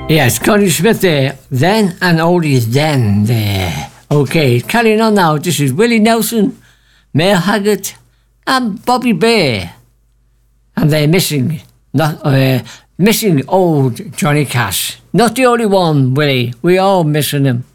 Yes, Connie Smith there, then and oldies then there. Okay, carrying on now, this is Willie Nelson, Mel Haggart and Bobby Bear. And they're missing old Johnny Cash. Not the only one, Willie, we all missing him.